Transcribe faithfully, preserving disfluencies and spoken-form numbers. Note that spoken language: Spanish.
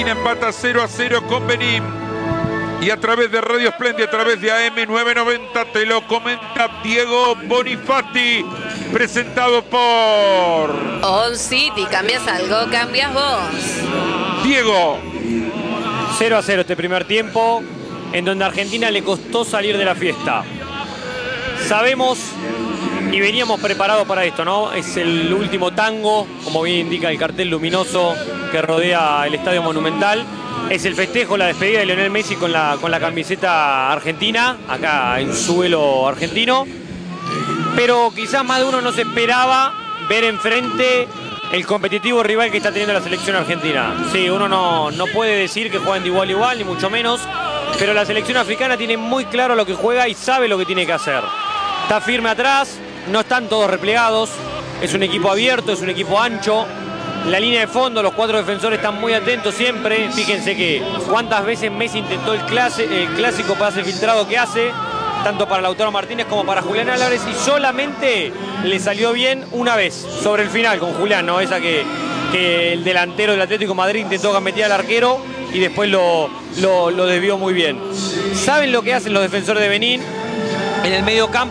Empata cero a cero con Benín. Y a través de Radio Espléndida, a través de A M novecientos noventa, te lo comenta Diego Bonifati. Presentado por All City. ¿Cambias algo? ¿Cambias vos? Diego. cero a cero este primer tiempo, en donde a Argentina le costó salir de la fiesta. Sabemos y veníamos preparados para esto, ¿no? Es el último tango, como bien indica el cartel luminoso que rodea el Estadio Monumental. Es el festejo, la despedida de Lionel Messi con la, con la camiseta argentina, acá en suelo argentino. Pero quizás más de uno no se esperaba ver enfrente el competitivo rival que está teniendo la selección argentina. Sí, uno no, no puede decir que juegan de igual a igual, ni mucho menos. Pero la selección africana tiene muy claro lo que juega y sabe lo que tiene que hacer. Está firme atrás, no están todos replegados. Es un equipo abierto, es un equipo ancho. La línea de fondo, los cuatro defensores están muy atentos siempre. Fíjense que cuántas veces Messi intentó el, clase, el clásico pase filtrado que hace, tanto para Lautaro Martínez como para Julián Álvarez, y solamente le salió bien una vez, sobre el final con Julián, ¿no? Esa que, que el delantero del Atlético de Madrid intentó gambetear al arquero y después lo, lo, lo desvió muy bien. Saben lo que hacen los defensores de Benín en el medio campo.